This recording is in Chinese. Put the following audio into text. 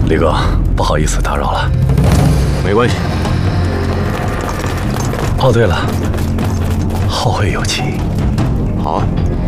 李哥，不好意思打扰了。 没关系。 哦，对了，后会有期。 好啊。